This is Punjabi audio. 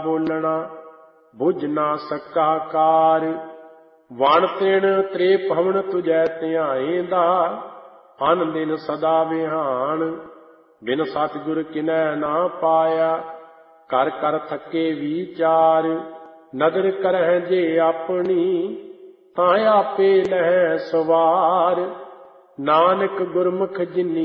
ਬੋਲਣਾ ਬੁਝ ਨਾ ਸਕਾ ਕਾਰ। ਵਣ ਤਿਣ ਤ੍ਰੇ ਭਵਨ ਤੁਜੈ ਧਿਆਏਂਦਾ, ਅਨ ਦਿਨ ਸਦਾ ਵਿਹਾਨ। ਬਿਨ ਸਤਿਗੁਰ ਕਿਨੈ ਨਾ ਪਾਇਆ, ਕਰ ਕਰ ਥੱਕੇ ਵਿਚਾਰ। ਨਦਰ ਕਰਹਿ ਜੇ ਆਪਣੀ, ਤਾਂ ਆਪੇ ਲਹੈ ਸਵਾਰ। ਨਾਨਕ ਗੁਰਮੁਖ ਜਿਨੀ